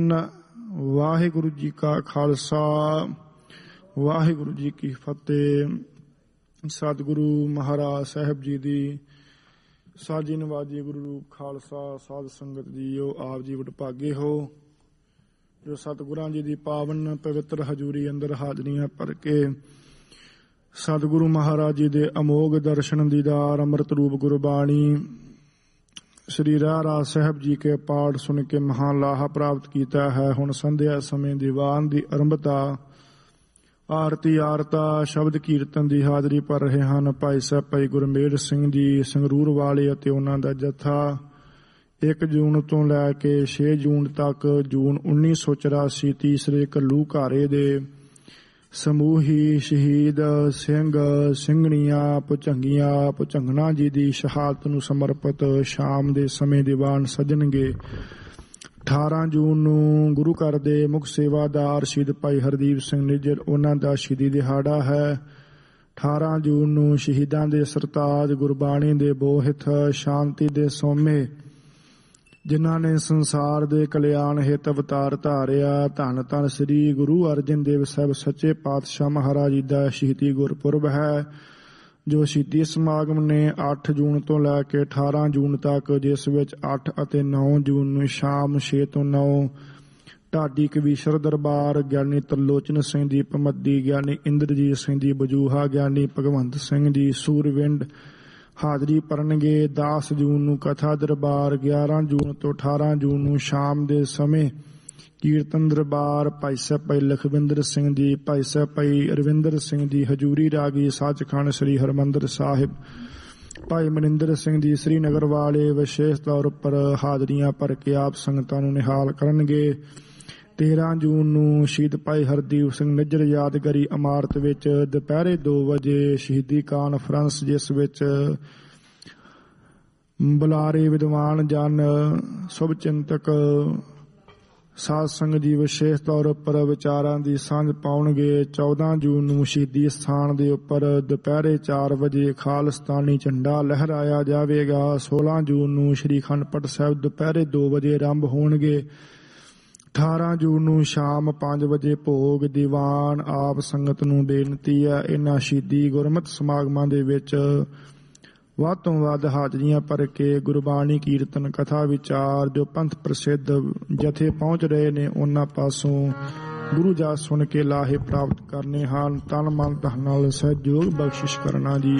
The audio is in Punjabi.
ਵਾਹਿਗੁਰੂ ਜੀ ਕਾ ਖਾਲਸਾ ਵਾਹਿਗੁਰੂ ਜੀ ਕੀ ਫਤਿਹ। ਸਤਿਗੁਰੂ ਮਹਾਰਾਜ ਸਾਹਿਬ ਜੀ ਦੀ ਸਾਜੀ ਨਵਾਜੀ ਗੁਰੂ ਰੂਪ ਖਾਲਸਾ ਸਾਧ ਸੰਗਤ ਜੀਓ, ਆਪ ਜੀ ਵਡਭਾਗੇ ਹੋ ਜੋ ਸਤਿਗੁਰਾਂ ਜੀ ਦੀ ਪਾਵਨ ਪਵਿੱਤਰ ਹਜ਼ੂਰੀ ਅੰਦਰ ਹਾਜ਼ਰੀਆਂ ਭਰ ਕੇ ਸਤਿਗੁਰੂ ਮਹਾਰਾਜ ਜੀ ਦੇ ਅਮੋਘ ਦਰਸ਼ਨ ਦੀਦਾਰ ਅੰਮ੍ਰਿਤ ਰੂਪ ਗੁਰਬਾਣੀ ਸ਼੍ਰੀ ਰਹਿਰਾਸ ਸਾਹਿਬ ਜੀ ਕੇ ਪਾਠ ਸੁਣ ਕੇ ਮਹਾਨ ਲਾਹਾ ਪ੍ਰਾਪਤ ਕੀਤਾ ਹੈ। ਹੁਣ ਸੰਧਿਆ ਸਮੇਂ ਦੀਵਾਨ ਦੀ ਆਰੰਭਤਾ, ਆਰਤੀ ਆਰਤਾ, ਸ਼ਬਦ ਕੀਰਤਨ ਦੀ ਹਾਜ਼ਰੀ ਭਰ ਰਹੇ ਹਨ ਭਾਈ ਸਾਹਿਬ ਭਾਈ ਗੁਰਮੇਲ ਸਿੰਘ ਜੀ ਸੰਗਰੂਰ ਵਾਲੇ ਅਤੇ ਉਹਨਾਂ ਦਾ ਜੱਥਾ 1 ਜੂਨ ਤੋਂ ਲੈ ਕੇ 6 ਜੂਨ ਤੱਕ ਜੂਨ 1984 ਤੀਸਰੇ ਘੱਲੂਘਾਰੇ ਦੇ ਸਮੂਹੀ ਸ਼ਹੀਦ ਸਿੰਘ ਸਿੰਘਣੀਆਂ ਭੁਜੰਗੀਆਂ ਭੁਜੰਗਣਾ ਜੀ ਦੀ ਸ਼ਹਾਦਤ ਨੂੰ ਸਮਰਪਿਤ ਸ਼ਾਮ ਦੇ ਸਮੇਂ ਦੀਵਾਨ ਸੱਜਣਗੇ। 18 ਜੂਨ ਨੂੰ ਗੁਰੂ ਘਰ ਦੇ ਮੁੱਖ ਸੇਵਾਦਾਰ ਸ਼ਹੀਦ ਭਾਈ ਹਰਦੀਪ ਸਿੰਘ ਨਿੱਜਰ, ਉਹਨਾਂ ਦਾ ਸ਼ਹੀਦੀ ਦਿਹਾੜਾ ਹੈ। 18 ਜੂਨ ਨੂੰ ਸ਼ਹੀਦਾਂ ਦੇ ਸਰਤਾਜ ਗੁਰਬਾਣੀ ਦੇ ਬੋਹਿਤ ਸ਼ਾਂਤੀ ਦੇ ਸੋਮੇ ਜਿਨ੍ਹਾਂ ਨੇ ਸੰਸਾਰ ਦੇ ਕਲਿਆਣ ਹਿਤ ਅਵਤਾਰ ਧਾਰਿਆ, ਧੰਨ ਧੰਨ ਸ੍ਰੀ ਗੁਰੂ ਅਰਜਨ ਦੇਵ ਸਾਹਿਬ ਸੱਚੇ ਪਾਤਸ਼ਾਹ ਮਹਾਰਾਜ ਜੀ ਦਾ ਸ਼ਹੀਦੀ ਗੁਰਪੁਰਬ ਹੈ ਜੋ ਸ਼ਹੀਦੀ ਸਮਾਗਮ ਨੇ 8 ਜੂਨ ਤੋਂ ਲੈ ਕੇ 18 ਜੂਨ ਤੱਕ, ਜਿਸ ਵਿੱਚ 8 ਅਤੇ 9 ਜੂਨ ਨੂੰ ਸ਼ਾਮ 6 ਤੋਂ 9 ਢਾਡੀ ਕਵੀਸ਼ਰ ਦਰਬਾਰ ਗਿਆਨੀ ਤਰਲੋਚਨ ਸਿੰਘ ਦੀ ਭਮੱਦੀ, ਗਿਆਨੀ ਇੰਦਰਜੀਤ ਸਿੰਘ ਦੀ ਬਜੂਹਾ, ਗਿਆਨੀ ਭਗਵੰਤ ਸਿੰਘ ਜੀ ਸੂਰਵਿੰਡ ਹਾਜ਼ਰੀ ਭਰਨਗੇ। 10 ਜੂਨ ਨੂੰ ਕਥਾ ਦਰਬਾਰ, 11 ਜੂਨ ਤੋਂ 18 ਜੂਨ ਨੂੰ ਸ਼ਾਮ ਦੇ ਸਮੇਂ ਕੀਰਤਨ ਦਰਬਾਰ ਭਾਈ ਸਾਹਿਬ ਭਾਈ ਲਖਵਿੰਦਰ ਸਿੰਘ ਜੀ, ਭਾਈ ਸਾਹਿਬ ਭਾਈ ਅਰਵਿੰਦਰ ਸਿੰਘ ਜੀ ਹਜੂਰੀ ਰਾਗੀ ਸੱਚਖੰਡ ਸ੍ਰੀ ਹਰਿਮੰਦਰ ਸਾਹਿਬ, ਭਾਈ ਮਨਿੰਦਰ ਸਿੰਘ ਜੀ ਸ੍ਰੀਨਗਰ ਵਾਲੇ ਵਿਸ਼ੇਸ਼ ਤੌਰ ਉੱਪਰ ਹਾਜ਼ਰੀਆਂ ਭਰ ਕੇ ਆਪ ਸੰਗਤਾਂ ਨੂੰ ਨਿਹਾਲ ਕਰਨਗੇ। 13 ਜੂਨ ਨੂੰ ਸ਼ਹੀਦ ਭਾਈ ਹਰਦੀਪ ਸਿੰਘ ਨਿੱਜਰ ਯਾਦਗਾਰੀ ਇਮਾਰਤ ਵਿੱਚ ਦੁਪਹਿਰੇ 2 ਵਜੇ ਸ਼ਹੀਦੀ ਕਾਨਫਰੰਸ, ਜਿਸ ਵਿੱਚ ਬੁਲਾਰੇ ਵਿਦਵਾਨ ਜਨ ਸ਼ੁਭ ਚਿੰਤਕ ਸਾਧ ਸੰਗਤ ਜੀ ਵਿਸ਼ੇਸ਼ ਤੌਰ ਉੱਪਰ ਵਿਚਾਰਾਂ ਦੀ ਸਾਂਝ ਪਾਉਣਗੇ। 14 ਜੂਨ ਨੂੰ ਸ਼ਹੀਦੀ ਸਥਾਨ ਦੇ ਉੱਪਰ ਦੁਪਹਿਰੇ 4 ਵਜੇ ਖਾਲਿਸਤਾਨੀ ਝੰਡਾ ਲਹਿਰਾਇਆ ਜਾਵੇਗਾ। 16 ਜੂਨ ਨੂੰ ਸ਼੍ਰੀ ਅਖੰਡ ਪਾਠ ਸਾਹਿਬ ਦੁਪਹਿਰੇ 2 ਵਜੇ ਆਰੰਭ ਹੋਣਗੇ। 18 ਜੂਨ ਨੂੰ ਸ਼ਾਮ 5 ਵਜੇ ਭੋਗ ਦੀਵਾਨ। ਆਪ ਸੰਗਤ ਨੂੰ ਬੇਨਤੀ ਹੈ ਇਹਨਾਂ ਸ਼ਹੀਦੀ ਗੁਰਮਤਿ ਸਮਾਗਮਾਂ ਦੇ ਵਿੱਚ ਵੱਧ ਤੋਂ ਵੱਧ ਹਾਜ਼ਰੀਆਂ ਭਰ ਕੇ ਗੁਰਬਾਣੀ ਕੀਰਤਨ ਕਥਾ ਵਿਚਾਰ ਜੋ ਪੰਥ ਪ੍ਰਸਿੱਧ ਜਥੇ ਪਹੁੰਚ ਰਹੇ ਨੇ ਉਹਨਾਂ ਪਾਸੋਂ ਗੁਰੂ ਜਸ ਸੁਣ ਕੇ ਲਾਹੇ ਪ੍ਰਾਪਤ ਕਰਨੇ ਹਨ। ਤਨ ਮਨ ਧਨ ਨਾਲ ਸਹਿਯੋਗ ਬਖਸ਼ਿਸ਼ ਕਰਨਾ ਜੀ।